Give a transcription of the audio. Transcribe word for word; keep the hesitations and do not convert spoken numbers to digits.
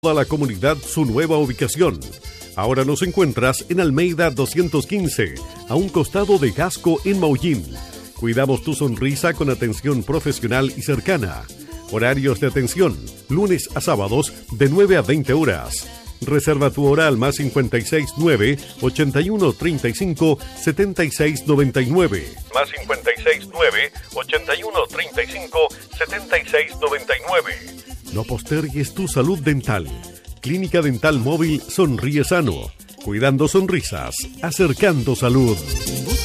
Toda la comunidad su nueva ubicación. Ahora nos encuentras en Almeida doscientos quince, a un costado de Gasco en Maullín. Cuidamos tu sonrisa con atención profesional y cercana. Horarios de atención, lunes a sábados de nueve a veinte horas. Reserva tu hora al más cincuenta y seis nueve, ochenta y uno treinta y cinco, setenta y seis noventa y nueve. Más cincuenta y seis nueve, ochenta y uno treinta y cinco, setenta y seis noventa y nueve. No postergues tu salud dental. Clínica Dental Móvil Sonríe Sano. Cuidando sonrisas, acercando salud.